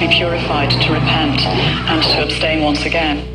be purified, to repent, and to abstain once again.